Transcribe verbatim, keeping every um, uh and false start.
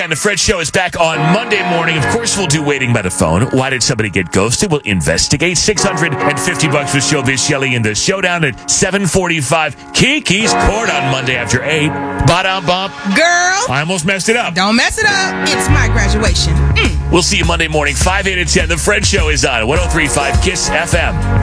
And the Fred Show is back on Monday morning. Of course, we'll do Waiting by the Phone. Why did somebody get ghosted? We'll investigate. six hundred fifty bucks with Showbiz Shelley in the showdown at seven forty-five. Kiki's Court on Monday after eight. Ba-dum bump. Girl. I almost messed it up. Don't mess it up. It's my graduation. Mm. We'll see you Monday morning, five, eight, and ten. The Fred Show is on one oh three point five KISS F M.